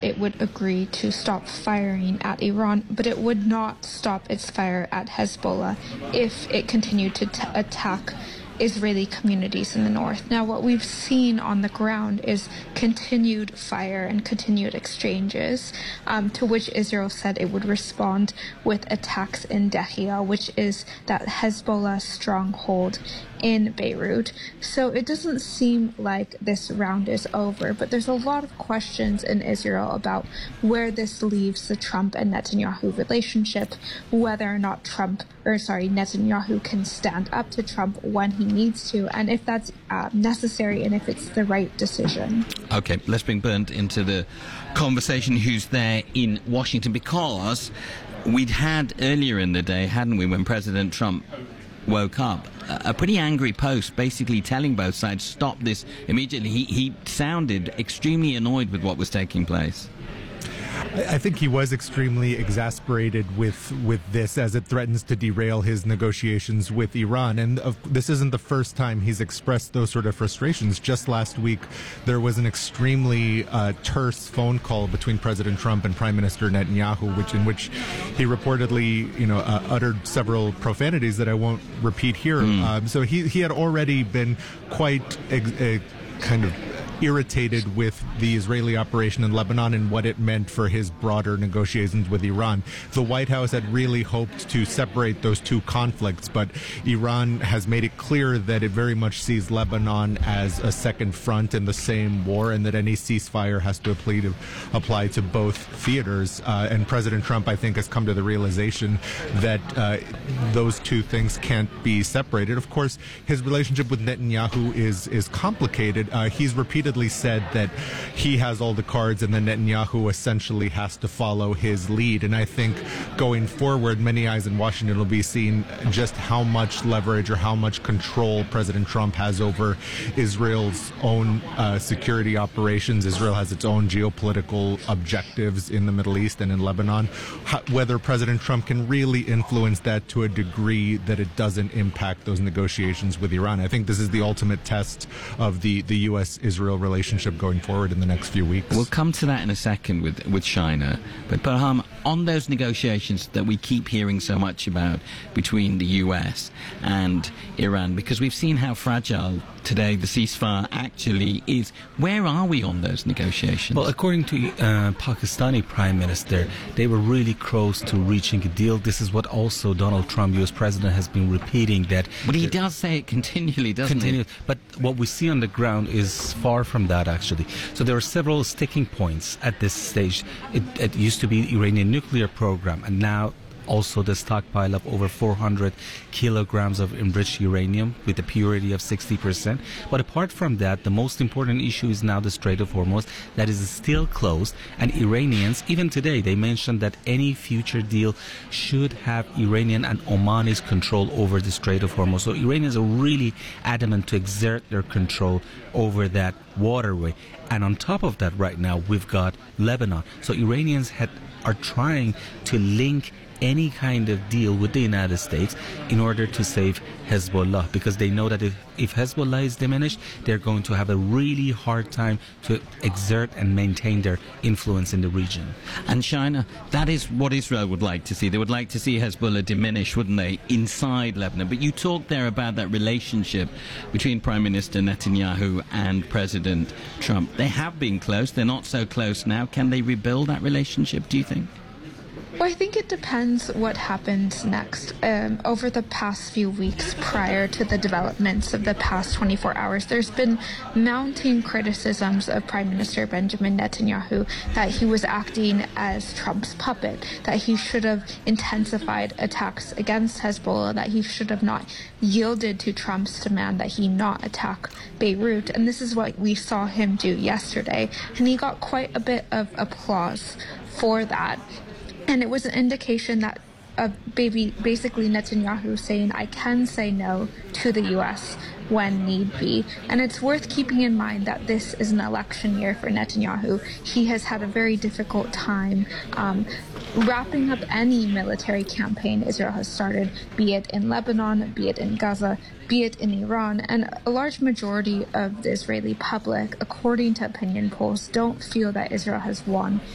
it would agree to stop firing at Iran, but it would not stop its fire at Hezbollah if it continued to attack Israeli communities in the north. Now, what we've seen on the ground is continued fire and continued exchanges, to which Israel said it would respond with attacks in Dahia, which is that Hezbollah stronghold in Beirut. So it doesn't seem like this round is over, but there's a lot of questions in Israel about where this leaves the Trump and Netanyahu relationship, whether or not Netanyahu can stand up to Trump when he needs to, and if that's necessary and if it's the right decision. Okay, let's bring Bernd into the conversation, who's there in Washington, because we'd had earlier in the day, hadn't we, when President Trump woke up, a pretty angry post basically telling both sides, stop this immediately. He sounded extremely annoyed with what was taking place. I think he was extremely exasperated with this, as it threatens to derail his negotiations with Iran. And this isn't the first time he's expressed those sort of frustrations. Just last week, there was an extremely terse phone call between President Trump and Prime Minister Netanyahu, in which he reportedly, uttered several profanities that I won't repeat here. So he had already been quite kind of irritated with the Israeli operation in Lebanon and what it meant for his broader negotiations with Iran. The White House had really hoped to separate those two conflicts, but Iran has made it clear that it very much sees Lebanon as a second front in the same war, and that any ceasefire has to apply to both theaters. And President Trump, I think, has come to the realization that those two things can't be separated. Of course, his relationship with Netanyahu is complicated. He's repeatedly said that he has all the cards and then Netanyahu essentially has to follow his lead. And I think going forward, many eyes in Washington will be seeing just how much leverage or how much control President Trump has over Israel's own security operations. Israel has its own geopolitical objectives in the Middle East and in Lebanon. Whether President Trump can really influence that to a degree that it doesn't impact those negotiations with Iran. I think this is the ultimate test of the U.S.-Israel relationship going forward in the next few weeks. We'll come to that in a second with China. But Parham, on those negotiations that we keep hearing so much about between the U.S. and Iran, because we've seen how fragile today the ceasefire actually is. Where are we on those negotiations? Well, according to Pakistani Prime Minister, they were really close to reaching a deal. This is what also Donald Trump, U.S. President, has been repeating. But he does say it continually, doesn't he? But what we see on the ground is far from that, actually. So there are several sticking points at this stage. It used to be the Iranian nuclear program, and now also the stockpile of over 400 kilograms of enriched uranium with a purity of 60%. But apart from that, the most important issue is now the Strait of Hormuz, that is still closed. And Iranians, even today, they mentioned that any future deal should have Iranian and Omani's control over the Strait of Hormuz. So Iranians are really adamant to exert their control over that waterway. And on top of that, right now, we've got Lebanon. So Iranians are trying to link any kind of deal with the United States in order to save Hezbollah, because they know that if Hezbollah is diminished, they're going to have a really hard time to exert and maintain their influence in the region. And China, that is what Israel would like to see. They would like to see Hezbollah diminish, wouldn't they, inside Lebanon? But you talked there about that relationship between Prime Minister Netanyahu and President Trump. They have been close. They're not so close now. Can they rebuild that relationship, do you think? Well, I think it depends what happens next. Over the past few weeks prior to the developments of the past 24 hours, there's been mounting criticisms of Prime Minister Benjamin Netanyahu that he was acting as Trump's puppet, that he should have intensified attacks against Hezbollah, that he should have not yielded to Trump's demand that he not attack Beirut. And this is what we saw him do yesterday. And he got quite a bit of applause for that. And it was an indication that basically Netanyahu saying, I can say no to the U.S. when need be. And it's worth keeping in mind that this is an election year for Netanyahu. He has had a very difficult time wrapping up any military campaign Israel has started, be it in Lebanon, be it in Gaza, be it in Iran. And a large majority of the Israeli public, according to opinion polls, don't feel that Israel has won